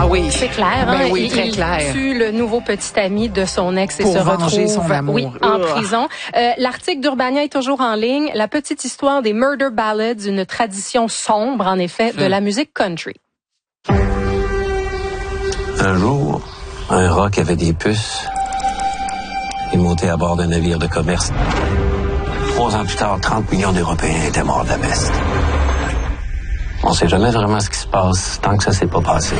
oui. C'est clair, hein? Ben oui, très clair. Il tue le nouveau petit ami de son ex et Pour se venger retrouve son amour. en prison. L'article d'Urbania est toujours en ligne. La petite histoire des Murder Ballads, une tradition sombre, en effet, de la musique country. Un jour, un rat qui avait des puces est monté à bord d'un navire de commerce. 3 ans plus tard, 30 millions d'Européens étaient morts de la peste. On sait jamais vraiment ce qui se passe tant que ça s'est pas passé.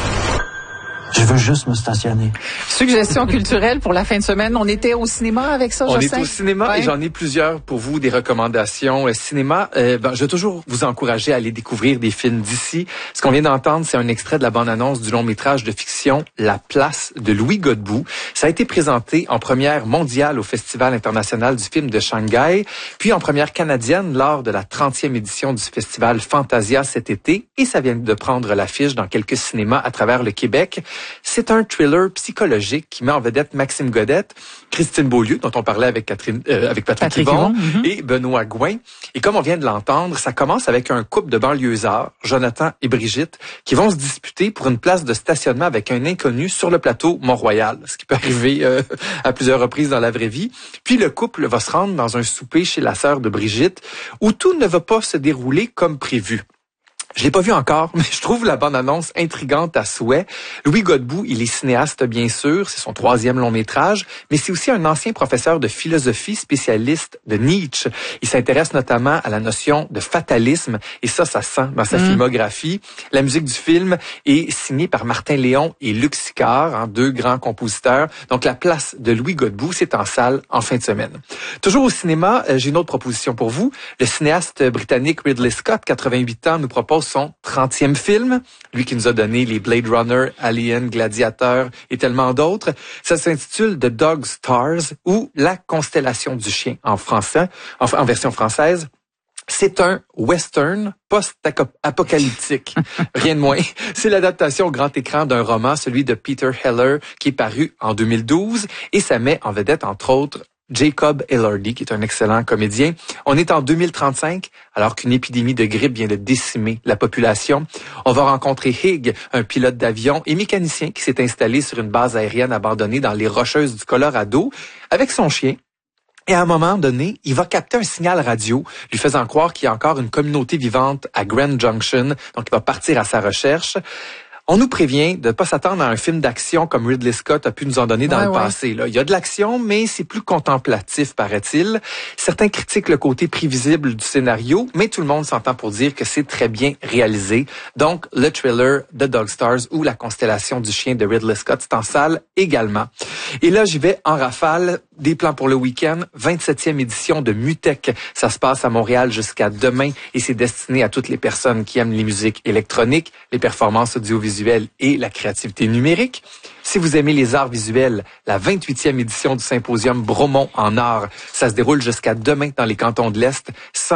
Je veux juste me stationner. Suggestion culturelle pour la fin de semaine. On était au cinéma avec ça, On Jocelyn? est au cinéma et j'en ai plusieurs pour vous, des recommandations cinéma. Je vais toujours vous encourager à aller découvrir des films d'ici. Ce qu'on vient d'entendre, c'est un extrait de la bande-annonce du long-métrage de fiction La Place de Louis Godbout. Ça a été présenté en première mondiale au Festival international du film de Shanghai, puis en première canadienne lors de la 30e édition du Festival Fantasia cet été, et ça vient de prendre l'affiche dans quelques cinémas à travers le Québec. C'est un thriller psychologique qui met en vedette Maxime Godette, Christine Beaulieu, dont on parlait avec Patrick Yvon, et Benoît Gouin. Et comme on vient de l'entendre, ça commence avec un couple de banlieusards, Jonathan et Brigitte, qui vont se disputer pour une place de stationnement avec un inconnu sur le plateau Mont-Royal, ce qui peut arriver à plusieurs reprises dans la vraie vie. Puis le couple va se rendre dans un souper chez la sœur de Brigitte, où tout ne va pas se dérouler comme prévu. Je l'ai pas vu encore, mais je trouve la bande-annonce intrigante à souhait. Louis Godbout, il est cinéaste, bien sûr. C'est son 3e long-métrage, mais c'est aussi un ancien professeur de philosophie spécialiste de Nietzsche. Il s'intéresse notamment à la notion de fatalisme, et ça se sent dans sa filmographie. La musique du film est signée par Martin Léon et Luc Sicard, 2 grands compositeurs. Donc, La Place de Louis Godbout, c'est en salle en fin de semaine. Toujours au cinéma, j'ai une autre proposition pour vous. Le cinéaste britannique Ridley Scott, 88 ans, nous propose son 30e film, lui qui nous a donné les Blade Runner, Alien, Gladiateur et tellement d'autres. Ça s'intitule The Dog Stars ou La Constellation du Chien en français, en version française. C'est un western post-apocalyptique. Rien de moins. C'est l'adaptation au grand écran d'un roman, celui de Peter Heller, qui est paru en 2012, et ça met en vedette, entre autres, Jacob Elordi, qui est un excellent comédien. On est en 2035, alors qu'une épidémie de grippe vient de décimer la population. On va rencontrer Hig, un pilote d'avion et mécanicien qui s'est installé sur une base aérienne abandonnée dans les Rocheuses du Colorado avec son chien. Et à un moment donné, il va capter un signal radio, lui faisant croire qu'il y a encore une communauté vivante à Grand Junction, donc il va partir à sa recherche. On nous prévient de ne pas s'attendre à un film d'action comme Ridley Scott a pu nous en donner dans le passé. Là. Il y a de l'action, mais c'est plus contemplatif, paraît-il. Certains critiquent le côté prévisible du scénario, mais tout le monde s'entend pour dire que c'est très bien réalisé. Donc, le thriller The Dog Stars ou La Constellation du Chien de Ridley Scott, c'est en salle également. Et là, j'y vais en rafale. Des plans pour le week-end, 27e édition de Mutech. Ça se passe à Montréal jusqu'à demain et c'est destiné à toutes les personnes qui aiment les musiques électroniques, les performances audiovisuelles et la créativité numérique. Si vous aimez les arts visuels, la 28e édition du symposium Bromont en arts, ça se déroule jusqu'à demain dans les cantons de l'Est.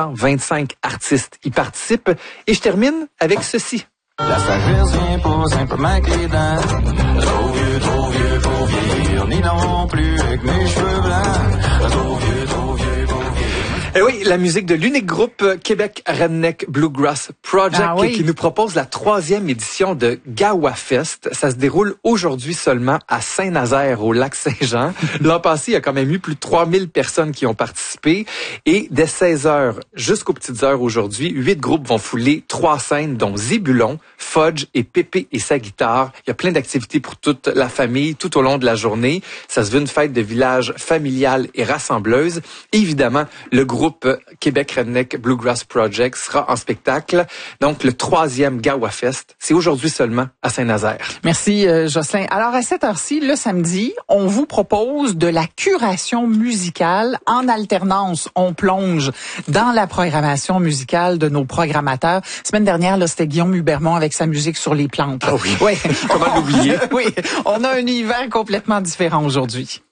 125 artistes y participent. Et je termine avec ceci. La sagesse vient pas simplement avec les dents. Trop vieux pour vieillir, ni non plus avec mes cheveux blancs. Trop vieux pour vieillir. Eh oui, la musique de l'unique groupe Québec Redneck Bluegrass Project qui nous propose la 3e édition de Gawa Fest. Ça se déroule aujourd'hui seulement à Saint-Nazaire, au Lac-Saint-Jean. L'an passé, il y a quand même eu plus de 3000 personnes qui ont participé. Et dès 16h jusqu'aux petites heures aujourd'hui, 8 groupes vont fouler 3 scènes, dont Zébulon, Fudge et Pépé et sa guitare. Il y a plein d'activités pour toute la famille tout au long de la journée. Ça se veut une fête de village familiale et rassembleuse. Et évidemment, le groupe Québec Redneck Bluegrass Project sera en spectacle. Donc, le 3e Gawa Fest, c'est aujourd'hui seulement à Saint-Nazaire. Merci, Jocelyn. Alors, à cette heure-ci, le samedi, on vous propose de la curation musicale en alternance. On plonge dans la programmation musicale de nos programmateurs. Semaine dernière, là, c'était Guillaume Hubermont avec sa musique sur les plantes. Ah oui. Ouais. Comment l'oublier? Oui. On a un univers complètement différent aujourd'hui.